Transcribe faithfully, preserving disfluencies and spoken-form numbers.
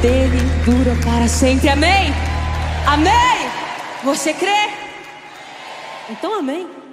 dele dura para sempre. Amém? Amém? Você crê? Então amém.